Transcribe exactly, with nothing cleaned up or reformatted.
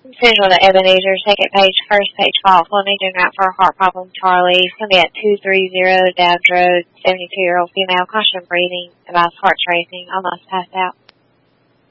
Central to Ebenezer, second page, first page, fault. Flemington route for a heart problem. Charlie. It's going to be at two thirty Dowd Road, seventy-two-year-old female. Caution breathing. About heart racing. Almost passed out.